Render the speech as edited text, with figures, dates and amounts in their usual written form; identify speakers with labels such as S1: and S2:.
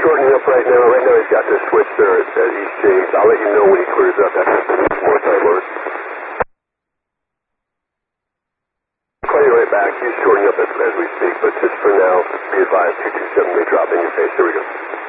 S1: shortening up right now. Right now he's got this switch there at East James. I'll let you know when he clears up. That's more time, Lord. Call you right back. He's shortening up as we speak, but just for now, be advised, 227 may drop in your face. Here we go.